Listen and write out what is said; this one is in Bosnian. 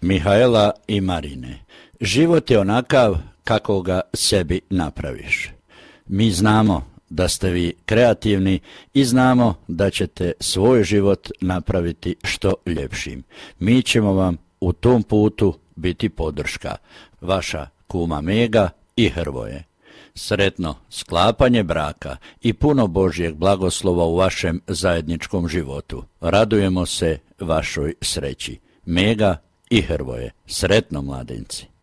Mihaela i Marine. Život je onakav kako ga sebi napraviš. Mi znamo da ste vi kreativni i znamo da ćete svoj život napraviti što ljepšim. Mi ćemo vam u tom putu biti podrška. Vaša kuma Mega i Hrvoje. Sretno sklapanje braka i puno Božjeg blagoslova u vašem zajedničkom životu. Radujemo se vašoj sreći. Mega i Hrvoje. Sretno, mladenci.